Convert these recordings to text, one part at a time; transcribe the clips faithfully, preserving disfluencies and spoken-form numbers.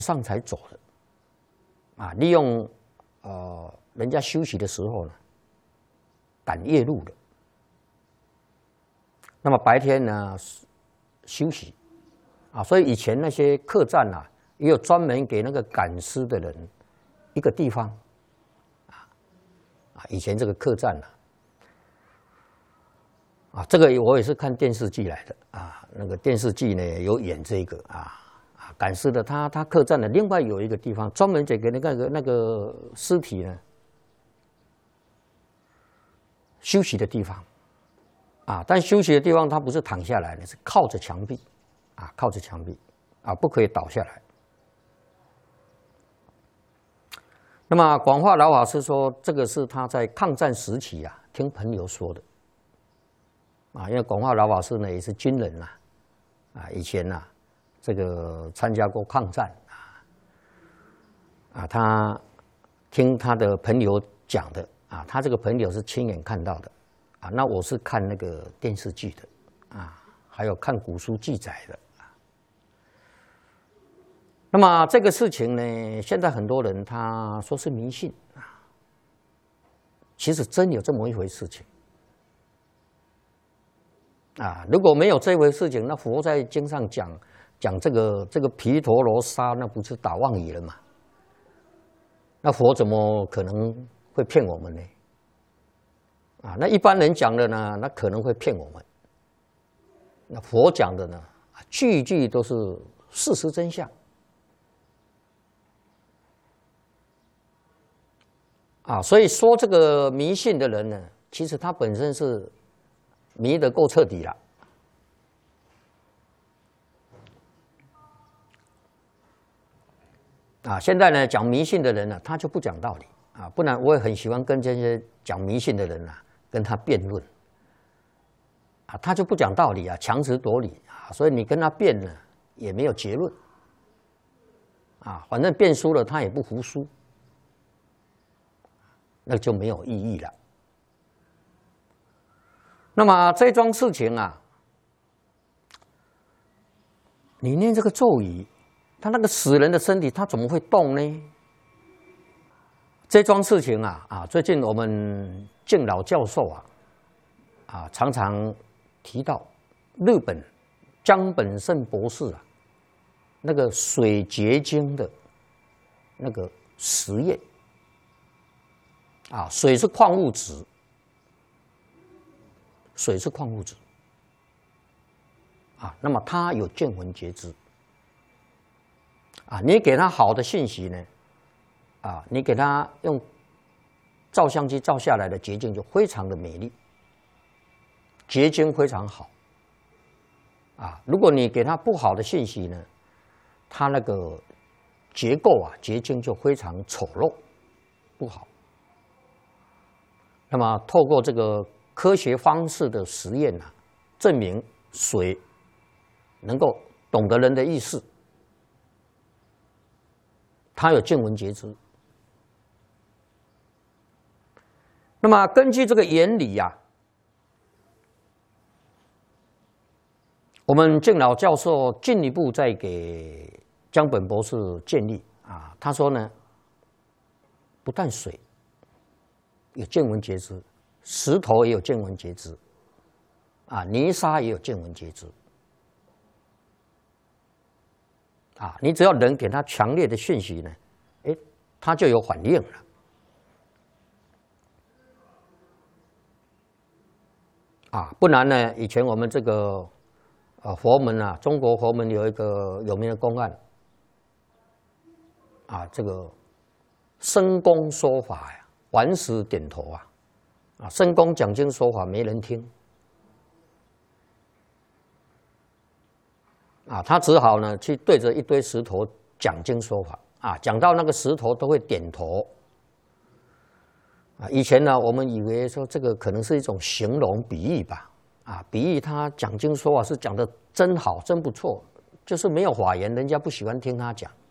上才走的，啊，利用呃人家休息的时候呢，赶夜路的。那么白天呢休息，啊，所以以前那些客栈啊，也有专门给那个赶尸的人一个地方，啊，啊，以前这个客栈啊。 啊，这个我也是看电视剧来的啊。那个电视剧呢有演这个啊啊，赶尸的他他客栈的另外有一个地方专门给那个那个尸体呢休息的地方啊，但休息的地方他不是躺下来的，是靠着墙壁啊，靠着墙壁啊，不可以倒下来。那么广化老法师说，这个是他在抗战时期啊听朋友说的。 啊，因为广化老法师呢也是军人呐，啊，以前呐、啊，这个参加过抗战啊，啊，他听他的朋友讲的啊，他这个朋友是亲眼看到的，啊，那我是看那个电视剧的，啊，还有看古书记载的啊。那么这个事情呢，现在很多人他说是迷信啊，其实真有这么一回事情。 啊，如果没有这回事情，那佛在经上讲讲这个这个毗陀罗沙，那不是打妄语了吗？那佛怎么可能会骗我们呢？啊，那一般人讲的呢，那可能会骗我们。那佛讲的呢，句句都是事实真相。啊，所以说这个迷信的人呢，其实他本身是。 迷得够彻底了啊！现在呢，讲迷信的人呢、啊，他就不讲道理啊，不然我也很喜欢跟这些讲迷信的人啊，跟他辩论啊，他就不讲道理啊，强词夺理啊，所以你跟他辩呢，也没有结论啊，反正辩输了他也不服输，那就没有意义了。 那么这桩事情啊，你念这个咒语，他那个死人的身体，他怎么会动呢？这桩事情啊啊，最近我们敬老教授啊啊常常提到日本江本胜博士啊那个水结晶的那个实验啊，水是矿物质。 水是矿物质啊，那么它有见闻觉知啊，你给它好的信息呢，啊，你给它用照相机照下来的结晶就非常的美丽，结晶非常好啊。如果你给它不好的信息呢，它那个结构啊结晶就非常丑陋，不好。那么透过这个。 科学方式的实验啊，证明水能够懂得人的意思，它有见闻觉知。那么根据这个原理呀、啊，我们敬老教授进一步再给江本博士建议啊，他说呢，不但水有见闻觉知。 石头也有见闻觉知，啊，泥沙也有见闻觉知，啊，你只要人给他强烈的讯息呢，哎，他就有反应了。啊，不然呢，以前我们这个呃佛门啊，中国佛门有一个有名的公案，啊，这个僧公说法呀，顽石点头啊。 啊，僧公讲经说法没人听，啊，他只好呢去对着一堆石头讲经说法，啊，讲到那个石头都会点头，啊，以前呢我们以为说这个可能是一种形容比喻吧，啊，比喻他讲经说法是讲的真好，真不错，就是没有法言，人家不喜欢听他讲，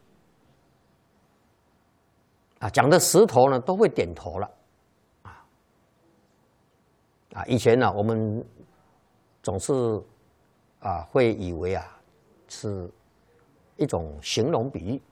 啊，讲的石头呢都会点头了。 啊，以前呢、啊，我们总是啊会以为啊是一种形容比喻